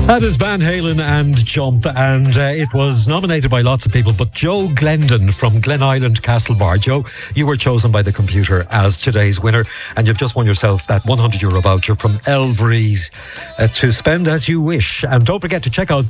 That is Van Halen and Jump, and it was nominated by lots of people, but Joe Glendon from Glen Island Castlebar. Joe, you were chosen by the computer as today's winner, and you've just won yourself that €100 voucher from Elvery's to spend as you wish. And don't forget to check out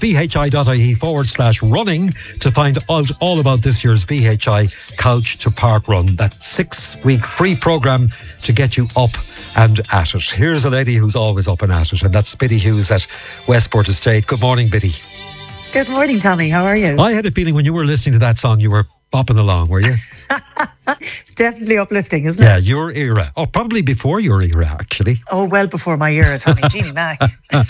vhi.ie/running to find out all about this year's VHI Couch to Park Run, that 6-week free programme to get you up and at it. Here's a lady who's always up and at it, and that's Biddy Hughes at Westport Estate. Good morning, Biddy. Good morning, Tommy. How are you? I had a feeling when you were listening to that song, you were bopping along, were you? Definitely uplifting, isn't it? Yeah, your era. Oh, probably before your era, actually. Oh, well before my era, Tommy. Jeannie Mac.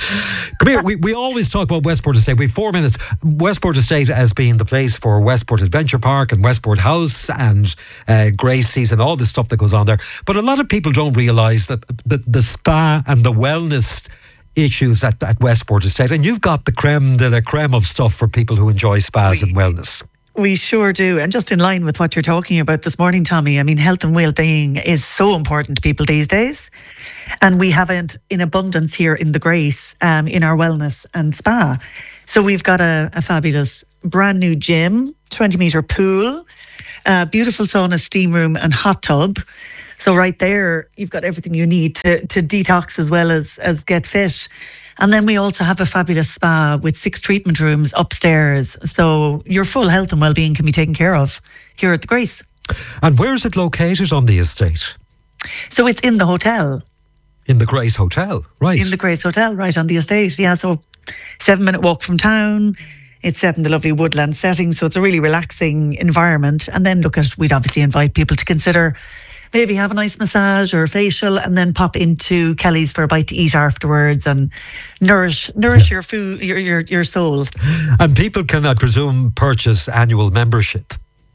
Come here. We always talk about Westport Estate. We have 4 minutes. Westport Estate as being the place for Westport Adventure Park and Westport House and Gracie's and all the stuff that goes on there. But a lot of people don't realise that the spa and the wellness issues at Westport Estate. And you've got the creme de la creme of stuff for people who enjoy spas and wellness. We sure do. And just in line with what you're talking about this morning, Tommy, I mean, health and well-being is so important to people these days. And we have it in abundance here in the Grace, in our wellness and spa. So we've got a fabulous brand new gym, 20-metre pool, beautiful sauna, steam room and hot tub. So right there, you've got everything you need to detox as well as get fit. And then we also have a fabulous spa with 6 treatment rooms upstairs. So your full health and well-being can be taken care of here at the Grace. And where is it located on the estate? So it's in the hotel. In the Grace Hotel, right. In the Grace Hotel, right on the estate. Yeah, so 7-minute walk from town. It's set in the lovely woodland setting. So it's a really relaxing environment. And then we'd obviously invite people to consider maybe have a nice massage or a facial and then pop into Kelly's for a bite to eat afterwards and nourish your food, your soul. And people can, I presume, purchase annual membership.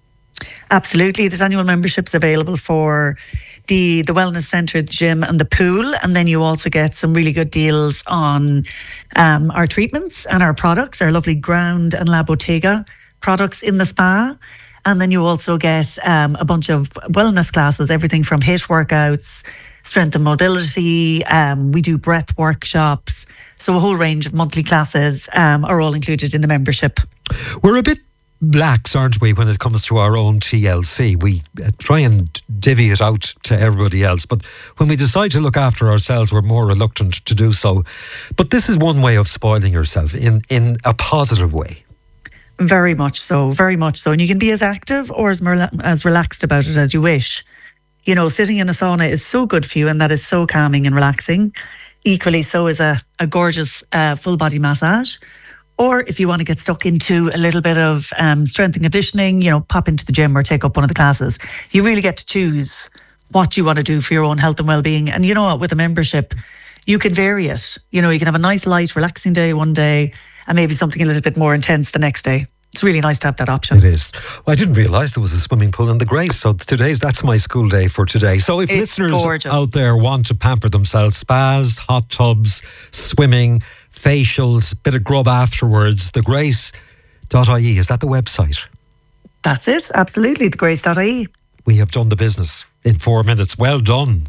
Absolutely. There's annual memberships available for the wellness centre, the gym and the pool. And then you also get some really good deals on our treatments and our products, our lovely Ground and La Bottega products in the spa. And then you also get a bunch of wellness classes, everything from HIIT workouts, strength and mobility. We do breath workshops. So a whole range of monthly classes are all included in the membership. We're a bit lax, aren't we, when it comes to our own TLC? We try and divvy it out to everybody else. But when we decide to look after ourselves, we're more reluctant to do so. But this is one way of spoiling yourself in a positive way. Very much so, very much so. And you can be as active or as relaxed about it as you wish. You know, sitting in a sauna is so good for you and that is so calming and relaxing. Equally so is a gorgeous full body massage. Or if you want to get stuck into a little bit of strength and conditioning, you know, pop into the gym or take up one of the classes. You really get to choose what you want to do for your own health and well-being. And you know what, with a membership, you can vary it. You know, you can have a nice, light, relaxing day one day and maybe something a little bit more intense the next day. It's really nice to have that option. It is. Well, I didn't realise there was a swimming pool in the Grace. So that's my school day for today. So if listeners out there want to pamper themselves, spas, hot tubs, swimming, facials, bit of grub afterwards, thegrace.ie, is that the website? That's it, absolutely, thegrace.ie. We have done the business in 4 minutes. Well done.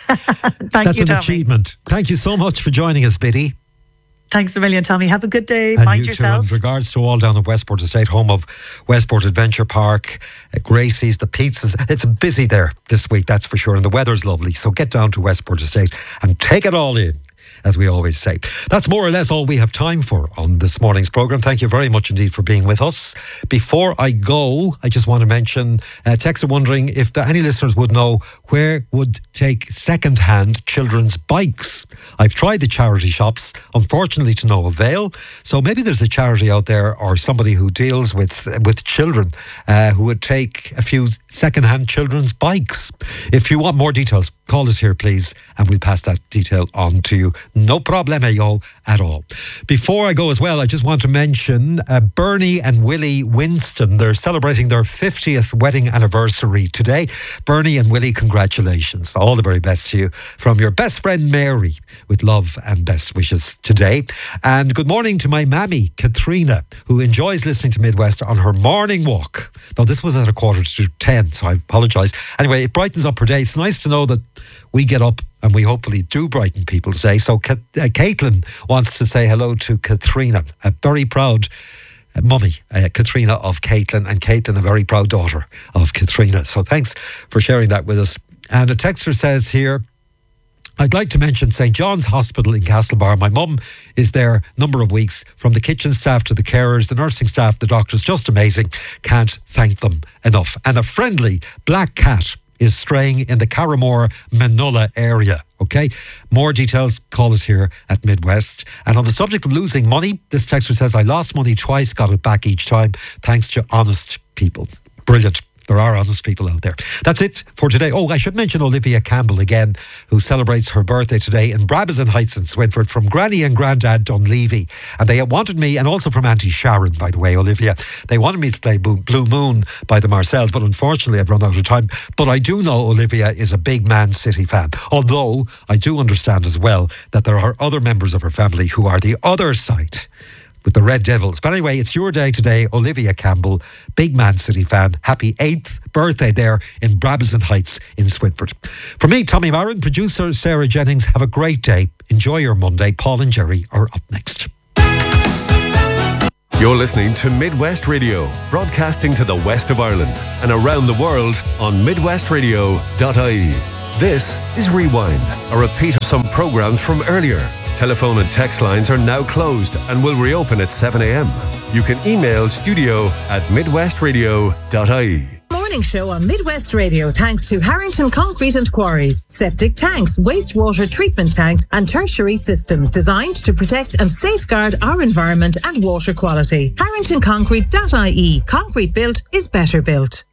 That's an achievement. Thank you so much for joining us, Biddy. Thanks a million, Tommy. Have a good day. And mind yourself. In regards to all down at Westport Estate, home of Westport Adventure Park, Gracie's, the pizzas. It's busy there this week, that's for sure. And the weather's lovely. So get down to Westport Estate and take it all in, as we always say. That's more or less all we have time for on this morning's programme. Thank you very much indeed for being with us. Before I go, I just want to mention, texts are wondering if any listeners would know where would take second-hand children's bikes. I've tried the charity shops, unfortunately to no avail. So maybe there's a charity out there or somebody who deals with children who would take a few second-hand children's bikes. If you want more details, call us here, please, and we'll pass that detail on to you. No problemo at all. Before I go as well, I just want to mention Bernie and Willie Winston. They're celebrating their 50th wedding anniversary today. Bernie and Willie, congratulations. All the very best to you from your best friend Mary, with love and best wishes today. And good morning to my mammy, Katrina, who enjoys listening to Midwest on her morning walk. Now, this was at 9:45, so I apologise. Anyway, it brightens up her day. It's nice to know that we get up and we hopefully do brighten people's day. So Caitlin wants to say hello to Katrina, a very proud mummy, Katrina of Caitlin, and Caitlin a very proud daughter of Katrina. So thanks for sharing that with us. And a texter says here, I'd like to mention St. John's Hospital in Castlebar. My mum is there a number of weeks, from the kitchen staff to the carers, the nursing staff, the doctors, just amazing. Can't thank them enough. And a friendly black cat is straying in the Carramore Manola area. Okay, more details, call us here at Midwest. And on the subject of losing money, this texter says, I lost money twice, got it back each time, thanks to honest people. Brilliant. There are honest people out there. That's it for today. Oh, I should mention Olivia Campbell again, who celebrates her birthday today in Brabazon Heights in Swinford, from Granny and Grandad Dunleavy. And they wanted me, and also from Auntie Sharon, by the way, Olivia, they wanted me to play Blue Moon by the Marcells, but unfortunately I've run out of time. But I do know Olivia is a big Man City fan, although I do understand as well that there are other members of her family who are the other side, with the Red Devils. But anyway, it's your day today, Olivia Campbell, big Man City fan. Happy 8th birthday there in Brabazon Heights in Swinford. For me, Tommy Marin, producer Sarah Jennings, have a great day. Enjoy your Monday. Paul and Jerry are up next. You're listening to Midwest Radio, broadcasting to the west of Ireland and around the world on midwestradio.ie. This is Rewind, a repeat of some programmes from earlier. Telephone and text lines are now closed and will reopen at 7 a.m. You can email studio@midwestradio.ie. Morning show on Midwest Radio thanks to Harrington Concrete and Quarries. Septic tanks, wastewater treatment tanks and tertiary systems designed to protect and safeguard our environment and water quality. HarringtonConcrete.ie. Concrete built is better built.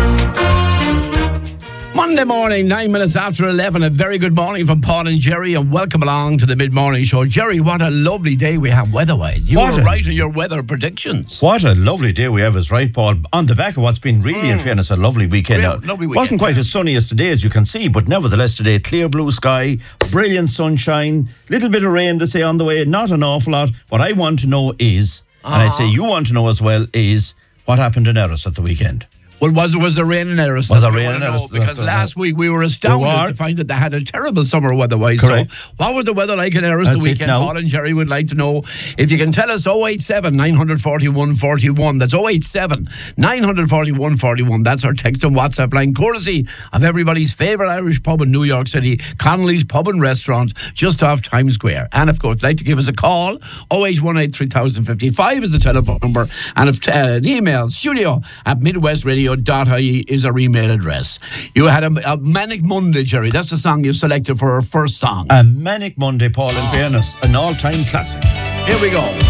Monday morning, 9 minutes after 11. A very good morning from Paul and Jerry, and welcome along to the mid-morning show. Jerry, what a lovely day we have weather-wise. You were right in your weather predictions. What a lovely day we have, is right, Paul. On the back of what's been really, in fairness, a lovely weekend. Lovely weekend. Wasn't quite as sunny as today, as you can see, but nevertheless today, clear blue sky, brilliant sunshine, little bit of rain, they say, on the way, not an awful lot. What I want to know is, and I'd say you want to know as well, is what happened in Erris at the weekend. Well, was there rain in Erris? Was there rain in Erris? Because last week we were astounded to find that they had a terrible summer weather-wise. Correct. So what was the weather like in Erris the weekend? Now. Paul and Jerry would like to know. If you can tell us, 087 941 41. That's 087 941 41. That's our text and WhatsApp line, courtesy of everybody's favourite Irish pub in New York City, Connolly's Pub and Restaurant, just off Times Square. And of course, like to give us a call, 0818 3055 is the telephone number, and an email, studio@midwestradio.ie is our email address. You had a Manic Monday, Jerry. That's the song you selected for our first song. A Manic Monday, Paul, in fairness, an all-time classic. Here we go.